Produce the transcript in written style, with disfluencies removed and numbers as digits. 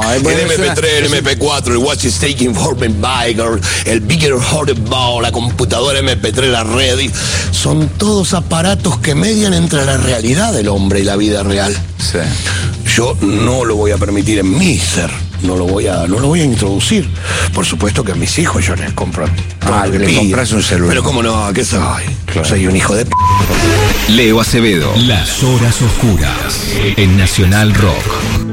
El MP3, el MP4, el Watch is Taking for me Bike, el Bigger Horrible, la computadora MP3, la red, son todos aparatos que median entre la realidad del hombre y la vida real. Sí. Yo no lo voy a permitir en mi ser. No lo voy a introducir. Por supuesto que a mis hijos yo les compro. Le compras un celular. Pero cómo no, ¿qué soy? Claro. Soy un hijo de p. Leo Acevedo. Las horas oscuras en Nacional Rock.